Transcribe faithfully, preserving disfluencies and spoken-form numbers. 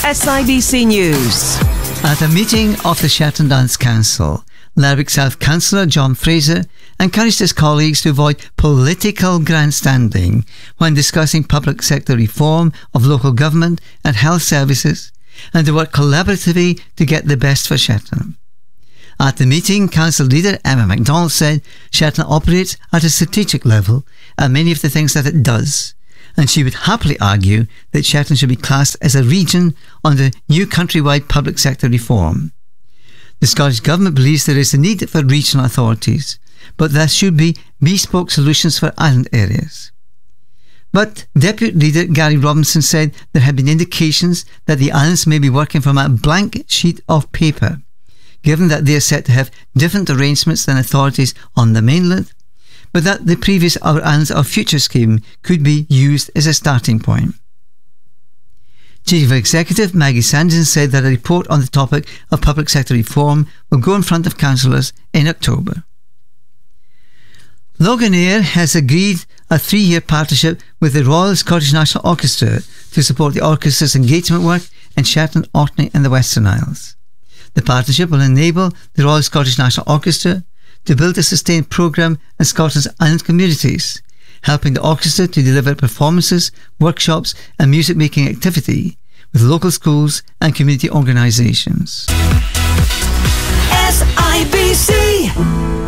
S I B C News. At a meeting of the Shetland Dance Council, Lerwick South Councillor John Fraser encouraged his colleagues to avoid political grandstanding when discussing public sector reform of local government and health services, and to work collaboratively to get the best for Shetland. At the meeting, Council leader Emma MacDonald said Shetland operates at a strategic level at many of the things that it does, and she would happily argue that Shetland should be classed as a region under new countrywide public sector reform. The Scottish Government believes there is a need for regional authorities, but there should be bespoke solutions for island areas. But Deputy Leader Gary Robinson said there had been indications that the islands may be working from a blank sheet of paper, given that they are set to have different arrangements than authorities on the mainland, but that the previous Our Islands of Future scheme could be used as a starting point. Chief Executive Maggie Sanderson said that a report on the topic of public sector reform will go in front of councillors in October. Loganair has agreed a three-year partnership with the Royal Scottish National Orchestra to support the orchestra's engagement work in Shetland, Orkney and the Western Isles. The partnership will enable the Royal Scottish National Orchestra to build a sustained programme in Scotland's island communities, helping the orchestra to deliver performances, workshops and music-making activity with local schools and community organisations. S I B